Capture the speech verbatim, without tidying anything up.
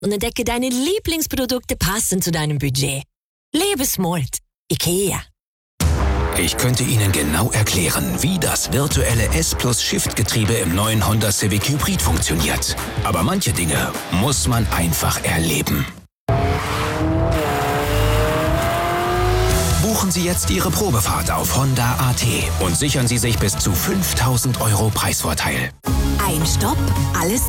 und entdecke deine Lieblingsprodukte passend zu deinem Budget. Lebe smart. IKEA. Ich könnte Ihnen genau erklären, wie das virtuelle S-Plus-Shift-Getriebe im neuen Honda Civic Hybrid funktioniert. Aber manche Dinge muss man einfach erleben. Buchen Sie jetzt Ihre Probefahrt auf Honda punkt a t und sichern Sie sich bis zu fünftausend Euro Preisvorteil. Ein Stopp, alles